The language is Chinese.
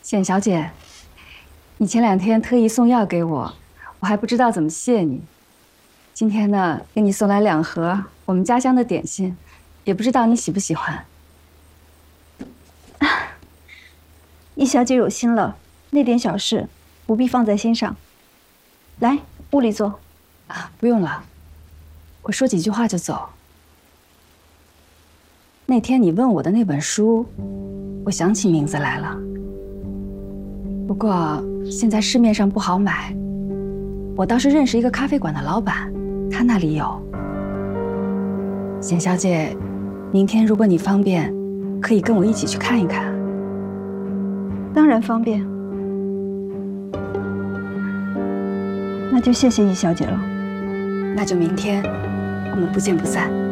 简小姐，你前2天特意送药给我，我还不知道怎么谢你。今天呢，给你送来2盒我们家乡的点心，也不知道你喜不喜欢。 易小姐有心了，那点小事不必放在心上。来，屋里坐。 啊，不用了，我说几句话就走。那天你问我的那本书，我想起名字来了。不过现在市面上不好买，我倒是认识一个咖啡馆的老板，他那里有。简小姐，明天如果你方便，可以跟我一起去看一看。 当然方便。那就谢谢易小姐了。 那就明天，我们不见不散。